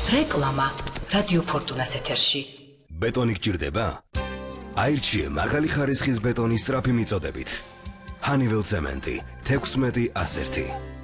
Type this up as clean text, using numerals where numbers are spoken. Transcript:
რეკლამა რადიო ფორტუნას ეთერში. ბეტონი გჭირდება? აირჩიე მაღალი ხარისხის ბეტონის სწრაფი მიწოდებით. Honeywell ცემენტი 16 101